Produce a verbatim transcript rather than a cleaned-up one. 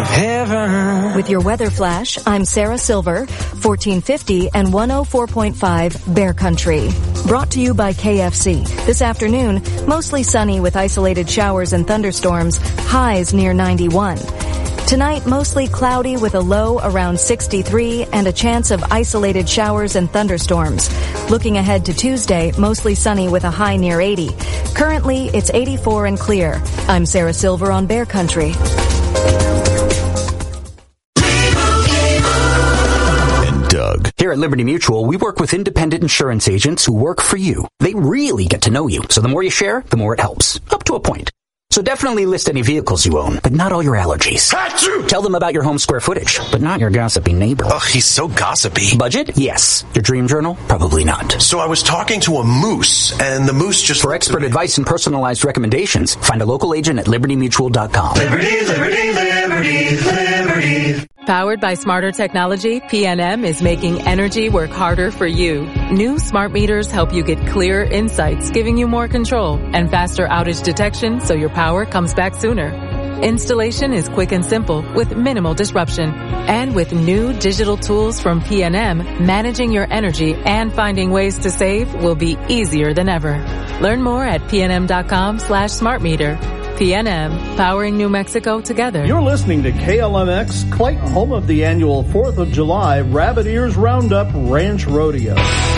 of heaven. With your weather flash, I'm Sarah Silver, fourteen fifty and one oh four point five Bear Country. Brought to you by K F C. This afternoon, mostly sunny with isolated showers and thunderstorms, highs near ninety-one. Tonight, mostly cloudy with a low around sixty-three and a chance of isolated showers and thunderstorms. Looking ahead to Tuesday, mostly sunny with a high near eighty. Currently, it's eighty-four and clear. I'm Sarah Silver on Bear Country. And Doug. Here at Liberty Mutual, we work with independent insurance agents who work for you. They really get to know you, so the more you share, the more it helps. Up to a point. So definitely list any vehicles you own, but not all your allergies. Achoo! Tell them about your home square footage, but not your gossipy neighbor. Ugh, he's so gossipy. Budget? Yes. Your dream journal? Probably not. So I was talking to a moose, and the moose just... For expert advice and personalized recommendations, find a local agent at liberty mutual dot com. Liberty, liberty, liberty, liberty. Powered by smarter technology, P N M is making energy work harder for you. New smart meters help you get clearer insights, giving you more control and faster outage detection so your power comes back sooner. Installation is quick and simple with minimal disruption. And with new digital tools from P N M, managing your energy and finding ways to save will be easier than ever. Learn more at pnm.com slash smart meter. P N M, powering New Mexico together. You're listening to K L M X, Clayton, home of the annual fourth of July Rabbit Ears Roundup Ranch Rodeo.